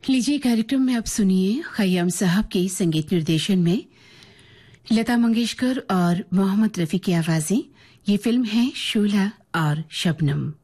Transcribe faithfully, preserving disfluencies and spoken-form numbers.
लीजिए कार्यक्रम में आप सुनिए खय्याम साहब के संगीत निर्देशन में लता मंगेशकर और मोहम्मद रफी की आवाजें। ये फिल्म है शोला और शबनम।